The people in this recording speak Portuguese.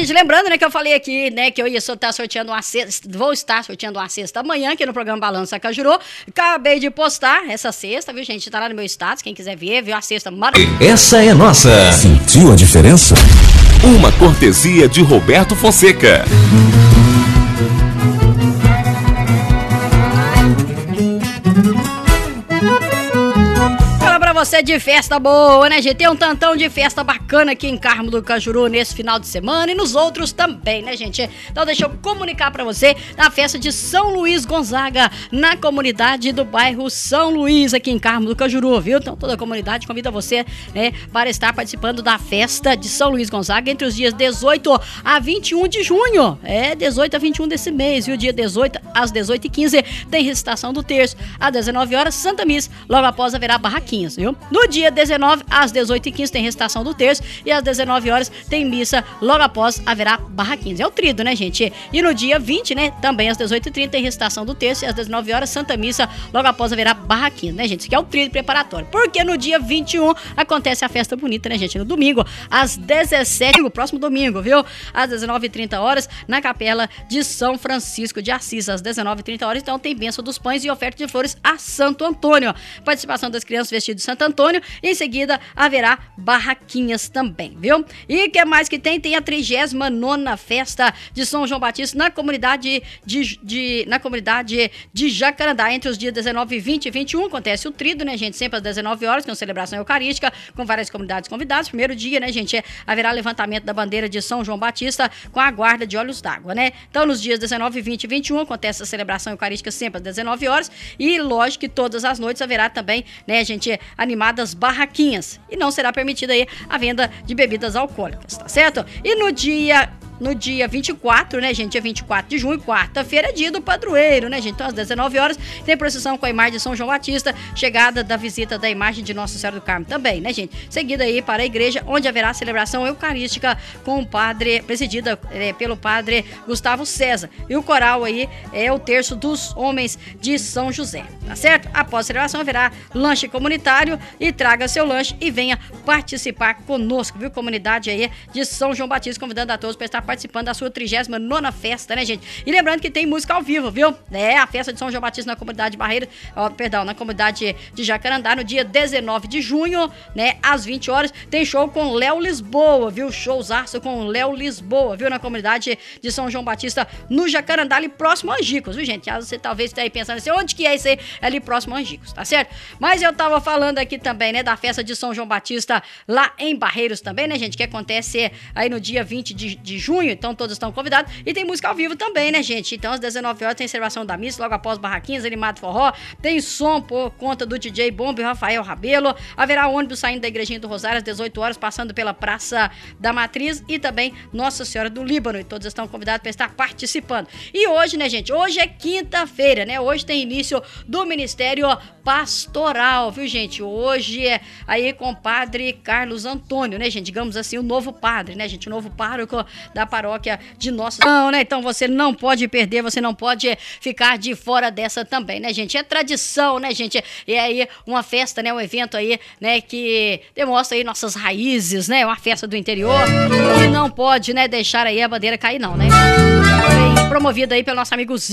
gente, lembrando, né, que eu falei aqui, né, que eu ia estar sorteando uma cesta, vou estar sorteando uma cesta amanhã aqui no programa Balança Cajuru. Acabei de postar essa cesta, viu, gente? Tá lá no meu status, quem quiser ver, viu a cesta maravilhosa. Essa é nossa. Sentiu a diferença? Uma cortesia de Roberto Fonseca. Você de festa boa, né, gente? Tem um tantão de festa bacana aqui em Carmo do Cajuru nesse final de semana e nos outros também, né, gente? Então deixa eu comunicar pra você a festa de São Luís Gonzaga na comunidade do bairro São Luís aqui em Carmo do Cajuru, viu? Então toda a comunidade convida você, né, para estar participando da festa de São Luís Gonzaga entre os dias 18 a 21 de junho. 18 a 21 desse mês, viu? Dia 18 às 18h15 tem recitação do terço. Às 19 horas, Santa Missa. Logo após haverá barraquinhas, viu? No dia 19, às 18h15, tem recitação do terço e às 19 horas tem missa. Logo após haverá barraquinhas. É o trido, né, gente? E no dia 20, né, também às 18h30 tem recitação do terço e às 19 horas Santa Missa. Logo após haverá barraquinhas, né, gente? Isso aqui é o trido preparatório. Porque no dia 21 acontece a festa bonita, né, gente? No domingo, às 17, no próximo domingo, viu? Às 19h30 horas, na capela de São Francisco de Assis, às 19h30 horas. Então tem bênção dos pães e oferta de flores a Santo Antônio. Participação das crianças vestidas de Santo Antônio. Em seguida haverá barraquinhas também, viu? E o que mais que tem? Tem a 39ª festa de São João Batista na comunidade de Jacarandá. Entre os dias 19, 20 e 21 acontece o trido, né, gente? Sempre às 19 horas, com celebração eucarística, com várias comunidades convidadas. Primeiro dia, né, gente, haverá levantamento da bandeira de São João Batista com a guarda de olhos d'água, né? Então, nos dias 19, 20 e 21 acontece a celebração eucarística sempre às 19 horas. E, lógico que todas as noites haverá também, né, gente, animadas barraquinhas. E não será permitida aí a venda de bebidas alcoólicas, tá certo? E no dia 24, né, gente? Dia 24 de junho, quarta-feira, é dia do padroeiro, né, gente? Então, às 19 horas, tem procissão com a imagem de São João Batista, chegada da visita da imagem de Nossa Senhora do Carmo também, né, gente? Seguida aí para a igreja, onde haverá celebração eucarística com o padre, presidida pelo padre Gustavo César. E o coral aí é o terço dos homens de São José, tá certo? Após a celebração, haverá lanche comunitário e traga seu lanche e venha participar conosco, viu? Comunidade aí de São João Batista, convidando a todos para estar participando da sua 39ª festa, né, gente? E lembrando que tem música ao vivo, viu? A festa de São João Batista na comunidade na comunidade de Jacarandá, no dia 19 de junho, né, às 20 horas, tem show com Léo Lisboa, viu? Showzaço com Léo Lisboa, viu? Na comunidade de São João Batista, no Jacarandá, ali próximo a Angicos, viu, gente? Você talvez esteja aí pensando assim, onde que é isso aí? É ali próximo a Angicos, tá certo? Mas eu tava falando aqui também, né, da festa de São João Batista lá em Barreiros também, né, gente? Que acontece aí no dia 20 de junho. Então todos estão convidados. E tem música ao vivo também, né, gente? Então às 19 horas tem celebração da missa, logo após barraquinhas, animado forró. Tem som por conta do DJ Bomba e Rafael Rabelo. Haverá ônibus saindo da Igrejinha do Rosário às 18 horas, passando pela Praça da Matriz e também Nossa Senhora do Líbano. E todos estão convidados para estar participando. E hoje, né, gente? Hoje é quinta-feira, né? Hoje tem início do Ministério Pastoral, viu, gente? Hoje é aí com o padre Carlos Antônio, né, gente? Digamos assim, o novo padre, né, gente? O novo pároco da paróquia de Nossa Senhora, né? Então você não pode perder, você não pode ficar de fora dessa também, né, gente? É tradição, né, gente? E aí uma festa, né, um evento aí, né, que demonstra aí nossas raízes, né? Uma festa do interior e não pode, né, deixar aí a bandeira cair não, né? Promovida aí pelo nosso amigo